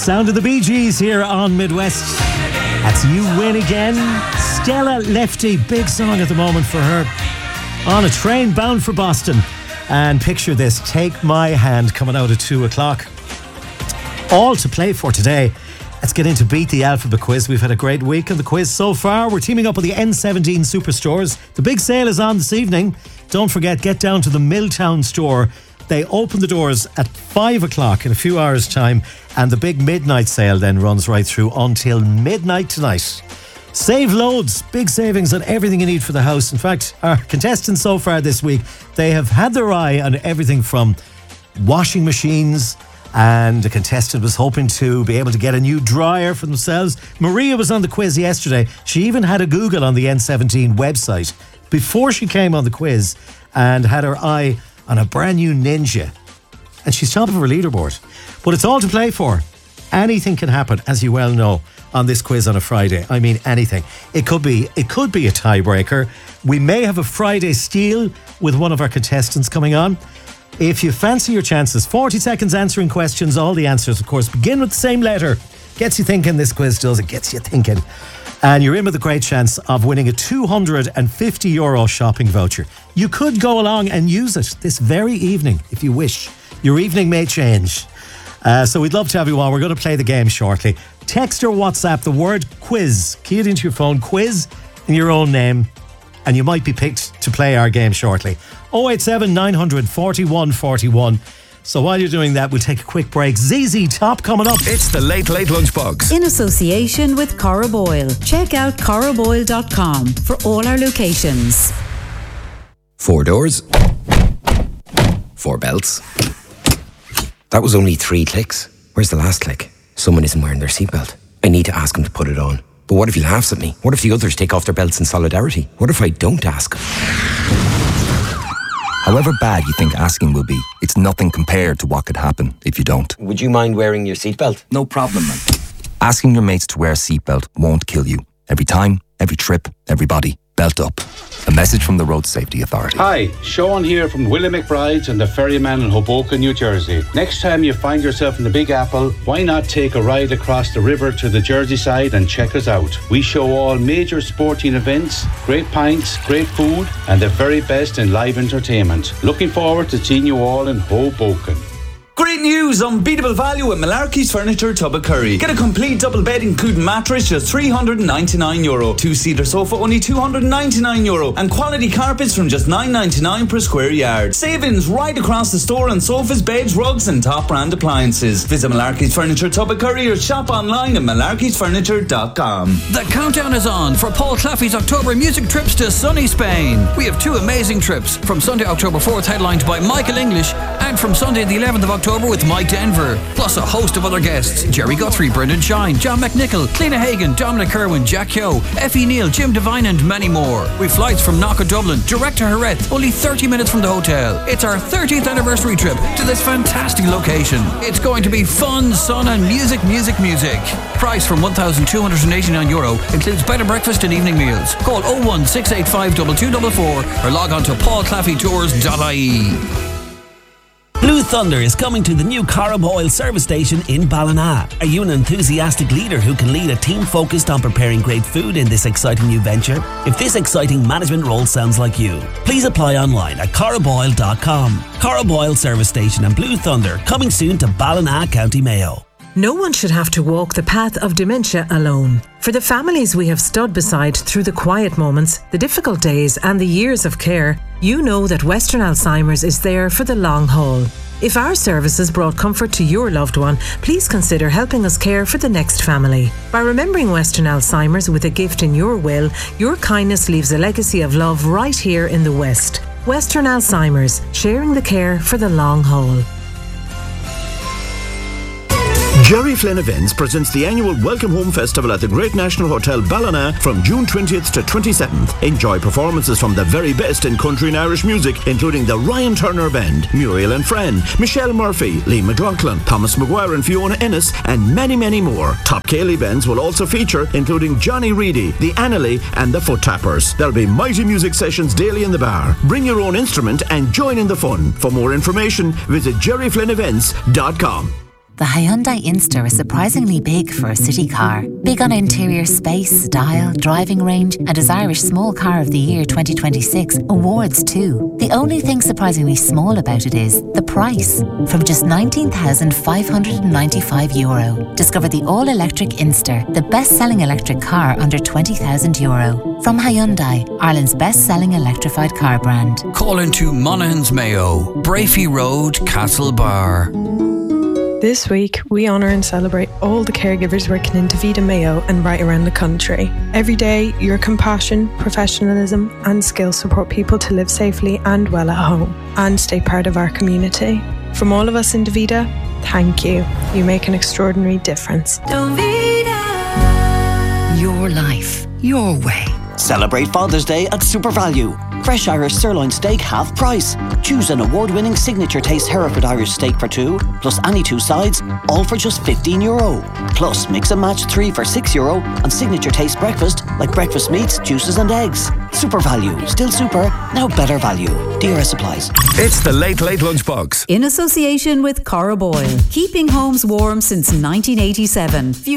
Sound of the Bee Gees here on Midwest. That's You Win Again. Stella Lefty, big song at the moment for her. On a train bound for Boston. And picture this, Take My Hand, coming out at 2 o'clock. All to play for today. Let's get into Beat the Alphabet quiz. We've had a great week on the quiz so far. We're teaming up with the N17 Superstores. The big sale is on this evening. Don't forget, get down to the Milltown store. They open the doors at 5 o'clock in a few hours' time, and the big midnight sale then runs right through until midnight tonight. Save loads, big savings on everything you need for the house. In fact, our contestants so far this week, they have had their eye on everything from washing machines, and a contestant was hoping to be able to get a new dryer for themselves. Maria was on the quiz yesterday. She even had a Google on the N17 website before she came on the quiz and had her eye on a brand new Ninja. And she's top of her leaderboard. But it's all to play for. Anything can happen, as you well know, on this quiz on a Friday. I mean, anything. It could be a tiebreaker. We may have a Friday steal with one of our contestants coming on. If you fancy your chances, 40 seconds answering questions. All the answers, of course, begin with the same letter. Gets you thinking, this quiz does. It gets you thinking. And you're in with a great chance of winning a €250 shopping voucher. You could go along and use it this very evening if you wish. Your evening may change. So we'd love to have you on. We're going to play the game shortly. Text or WhatsApp the word quiz. Key it into your phone, quiz in your own name, and you might be picked to play our game shortly. 087 900 41 41. So while you're doing that, we'll take a quick break. ZZ Top coming up. It's the Late Late Lunchbox. In association with Cora Boyle. Check out coraboyle.com for all our locations. 4 doors. 4 belts. That was only 3 clicks. Where's the last click? Someone isn't wearing their seatbelt. I need to ask him to put it on. But what if he laughs at me? What if the others take off their belts in solidarity? What if I don't ask him? However bad you think asking will be, it's nothing compared to what could happen if you don't. Would you mind wearing your seatbelt? No problem, man. Asking your mates to wear a seatbelt won't kill you. Every time, every trip, everybody, belt up. A message from the Road Safety Authority. Hi, Sean here from Willie McBride's and the Ferryman in Hoboken, New Jersey. Next time you find yourself in the Big Apple, why not take a ride across the river to the Jersey side and check us out? We show all major sporting events, great pints, great food, and the very best in live entertainment. Looking forward to seeing you all in Hoboken. Great news! Unbeatable value at Malarkey's Furniture, Tubbercurry. Get a complete double bed including mattress, just €399. 2-seater sofa, only €299. And quality carpets from just $9.99 per square yard. Savings right across the store on sofas, beds, rugs and top brand appliances. Visit Malarkey's Furniture, Tubbercurry or shop online at malarkeysfurniture.com. The countdown is on for Paul Claffey's October music trips to sunny Spain. We have 2 amazing trips. From Sunday, October 4th, headlined by Michael English, and from Sunday the 11th of October with Mike Denver, plus a host of other guests: Jerry Guthrie, Brendan Shine, John McNichol, Cliona Hagan, Dominic Irwin, Jack Yo, Effie Neal, Jim Devine and many more. With flights from Knock Dublin direct to Jerez, only 30 minutes from the hotel. It's our 30th anniversary trip to this fantastic location. It's going to be fun, sun and music. Price from €1,289, includes bed and breakfast and evening meals. Call 01685 2244 or log on to paulclaffeytours.ie. Blue Thunder is coming to the new Cora Boyle service station in Ballina. Are you an enthusiastic leader who can lead a team focused on preparing great food in this exciting new venture? If this exciting management role sounds like you, please apply online at coraboyle.com. Cora Boyle service station and Blue Thunder coming soon to Ballina, County Mayo. No one should have to walk the path of dementia alone. For the families we have stood beside through the quiet moments, the difficult days and the years of care, you know that Western Alzheimer's is there for the long haul. If our services brought comfort to your loved one, please consider helping us care for the next family. By remembering Western Alzheimer's with a gift in your will, your kindness leaves a legacy of love right here in the West. Western Alzheimer's, sharing the care for the long haul. Jerry Flynn Events presents the annual Welcome Home Festival at the Great National Hotel Ballina from June 20th to 27th. Enjoy performances from the very best in country and Irish music, including the Ryan Turner Band, Muriel and Fran, Michelle Murphy, Lee McLaughlin, Thomas Maguire and Fiona Ennis, and many, many more. Top Cayley bands will also feature, including Johnny Reedy, the Annalee and the Foot Tappers. There'll be mighty music sessions daily in the bar. Bring your own instrument and join in the fun. For more information, visit jerryflynnevents.com. The Hyundai Inster is surprisingly big for a city car. Big on interior space, style, driving range, and as Irish Small Car of the Year 2026 awards too. The only thing surprisingly small about it is the price. From just €19,595. Discover the all-electric Inster, the best-selling electric car under €20,000. From Hyundai, Ireland's best-selling electrified car brand. Call into Monaghan's Mayo, Brafey Road, Castlebar. This week, we honour and celebrate all the caregivers working in Davida Mayo and right around the country. Every day, your compassion, professionalism and skill support people to live safely and well at home and stay part of our community. From all of us in Davida, thank you. You make an extraordinary difference. Your life, your way. Celebrate Father's Day at SuperValue. Fresh Irish sirloin steak half price. Choose an award-winning signature taste Hereford Irish steak for two, plus any two sides, all for just €15. Plus mix and match 3 for €6 and signature taste breakfast like breakfast meats, juices and eggs. SuperValue, still super, now better value. DRS applies. It's the Late Late Lunchbox. In association with Cora Boyle, keeping homes warm since 1987.